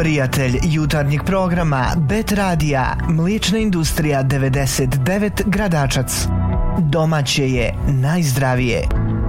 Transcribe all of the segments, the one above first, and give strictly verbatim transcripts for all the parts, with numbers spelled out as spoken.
Prijatelj jutarnjeg programa Bet Radija, mliječna industrija devedeset devet Gradačac. Domaće je najzdravije.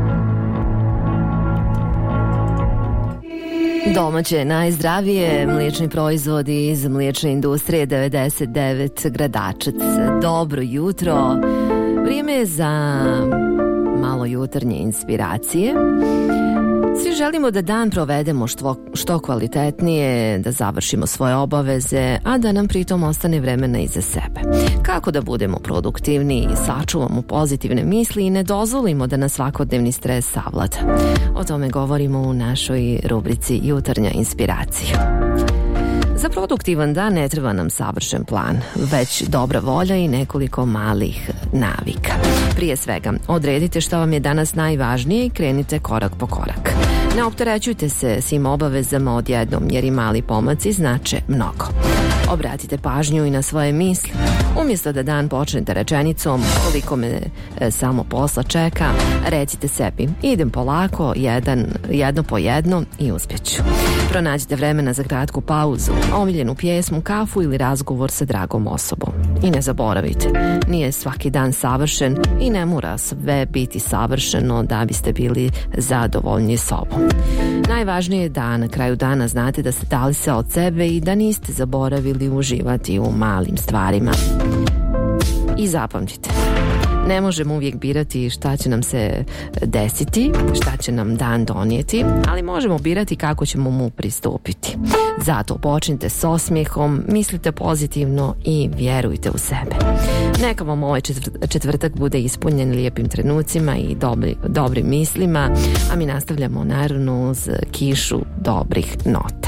Domaće najzdravije, mliječni proizvodi iz mliječne industrije devedeset devet Gradačac. Dobro jutro, vrijeme je za malo jutarnje inspiracije. Svi želimo da dan provedemo što, što kvalitetnije, da završimo svoje obaveze, a da nam pritom ostane vremena i za sebe. Kako da budemo produktivni, sačuvamo pozitivne misli i ne dozvolimo da nas svakodnevni stres savlada. O tome govorimo u našoj rubrici Jutarnja inspiracija. Za produktivan dan ne treba nam savršen plan, već dobra volja i nekoliko malih navika. Prije svega, odredite što vam je danas najvažnije i krenite korak po korak. Ne opterećujte se svim obavezama odjednom, jer i mali pomaci znače mnogo. Obratite pažnju i na svoje misli. Umjesto da dan počnete rečenicom koliko me e, samo posla čeka, recite sebi idem polako, jedan, jedno po jedno i uspjeću. Pronađite vremena za kratku pauzu, omiljenu pjesmu, kafu ili razgovor sa dragom osobom. I ne zaboravite, nije svaki dan savršen i ne mora sve biti savršeno da biste bili zadovoljni sobom. Najvažnije je da na kraju dana znate da ste dali se od sebe i da niste zaboravili uživati u malim stvarima. I zapamtite, ne možemo uvijek birati šta će nam se desiti, šta će nam dan donijeti, ali možemo birati kako ćemo mu pristupiti. Zato počnite s osmijehom, mislite pozitivno i vjerujte u sebe. Neka vam ovaj četvrtak bude ispunjen lijepim trenucima i dobri, dobrim mislima, a mi nastavljamo naravno uz kišu dobrih nota.